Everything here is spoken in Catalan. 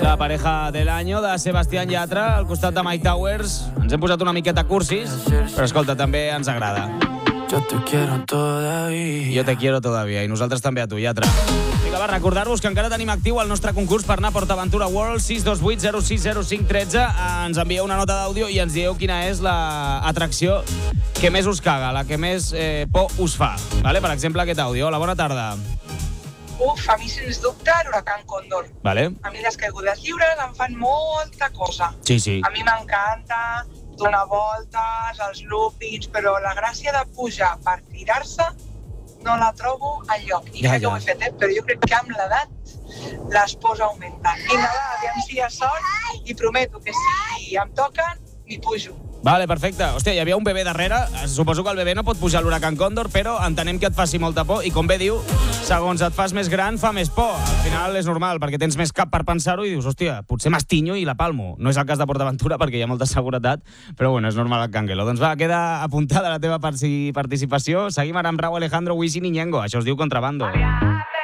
La pareja de l'any de Sebastián Yatra al costat de Mike Towers. Ens hem posat una miqueta cursis, però escolta, també ens agrada. Yo te quiero todavía. Jo te quiero todavía, i nosaltres també a tu, Yatra. Vinga, va, recordar-vos que encara tenim actiu el nostre concurs per anar a PortAventura World. 628 060513. Ens envieu una nota d'àudio i ens dieu quina és l'atracció que més us caga, la que més por us fa. Vale? Per exemple, aquest àudio. Hola, bona tarda. A mi, sens dubte, l'huracán Cóndor. Vale? A mi les caigudes lliures em fan molta cosa. Sí. A mi m'encanta donar voltes, els loopings, però la gràcia de pujar per tirar-se no la trobo enlloc. I crec que ho he fet, però jo crec que amb l'edat les pors augmenten. Vinga, va, aviam si hi ha sort i prometo que si em toquen, m'hi pujo. Vale, perfecte. Hòstia, hi havia un bebè darrere. Suposo que el bebè no pot pujar a l'huracán Cóndor, però entenem que et faci molta por i, com bé diu, segons et fas més gran, fa més por. Al final és normal, perquè tens més cap per pensar-ho i dius, hòstia, potser m'estinyo i la palmo. No és el cas de PortAventura, perquè hi ha molta seguretat, però bueno, és normal el canguelo. Doncs va, queda apuntada la teva participació. Seguim ara amb Rauw Alejandro, Wisin i Ñengo. Això es diu Contrabando.